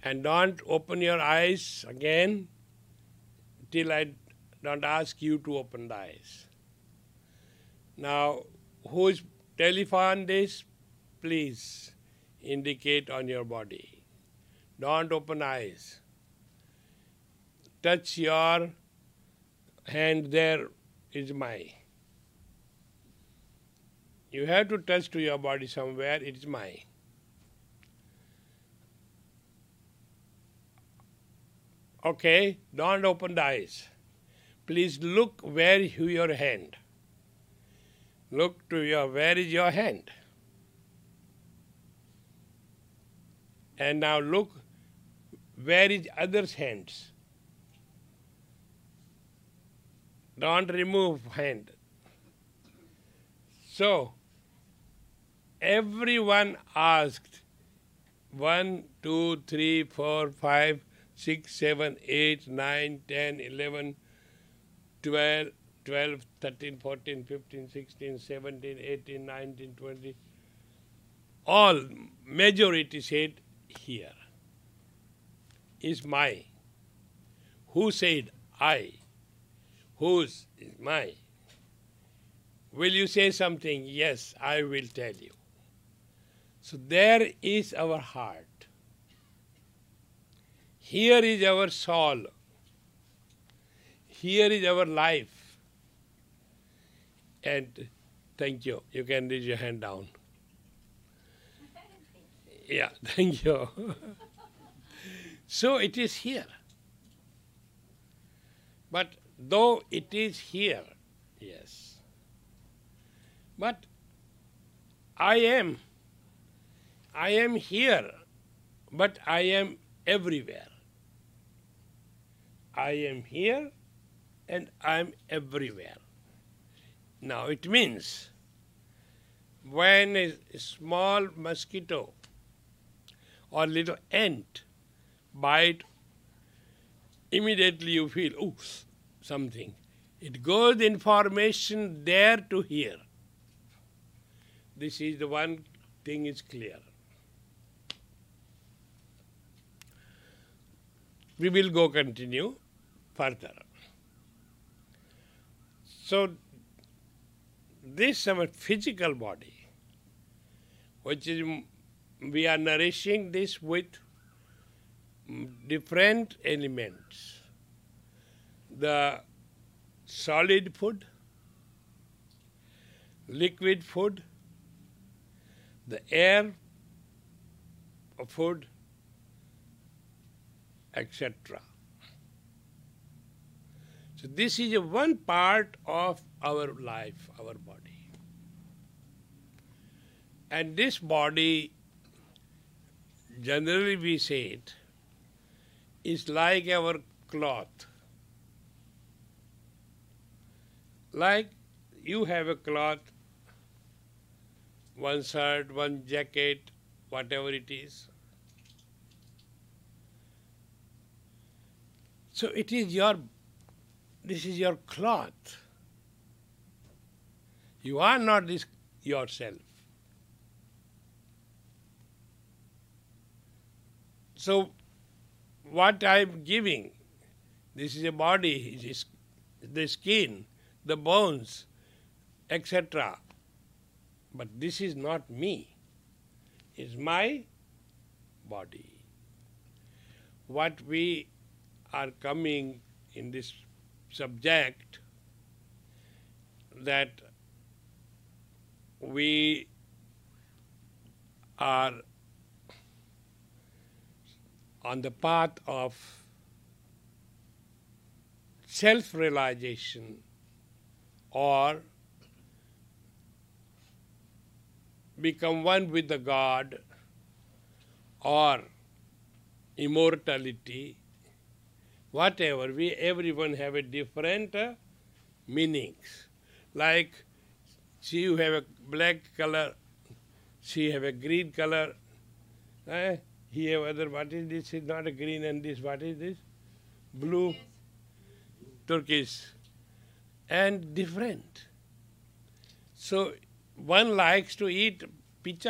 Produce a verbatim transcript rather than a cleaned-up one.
And don't open your eyes again till I don't ask you to open the eyes. Now, whose telephone this? Please indicate on your body. Don't open eyes. Touch your hand, there is my. You have to touch to your body somewhere, it is my. Okay, don't open the eyes. Please look where is your hand. Look to your, where is your hand? And now look where is other's hands. Don't remove hand. So, everyone asked one, two, three, four, five, six, seven, eight, nine, ten, eleven, twelve, twelve, thirteen, fourteen, fifteen, sixteen, seventeen, eighteen, nineteen, twenty. All majority said here is my. Who said I? Whose is my? Will you say something? Yes, I will tell you. So there is our heart. Here is our soul. Here is our life. And thank you. You can raise your hand down. Yeah, thank you. So it is here. But though it is here, yes, but I am, I am here, but I am everywhere. I am here and I am everywhere. Now it means when a small mosquito or little ant bite, immediately you feel, oh, something. It goes information there to here. This is the one thing is clear. We will go continue further. So this our physical body, which is we are nourishing this with different elements. The solid food, liquid food, the air food, et cetera. So this is a one part of our life, our body. And this body, generally we say it, is like our cloth. Like you have a cloth, one shirt, one jacket, whatever it is. So it is your, this is your cloth. You are not this yourself. So what I am giving, this is a body, it is the skin, the bones, et cetera. But this is not me. It's my body. What we are coming in this subject, that we are on the path of self-realization or become one with the God or immortality, whatever, we everyone have a different uh, meanings. Like, see, you have a black color, she have a green color, eh? He have other, what is this? It's not a green, and this, what is this? Blue, Turkish, and different. So one likes to eat pizza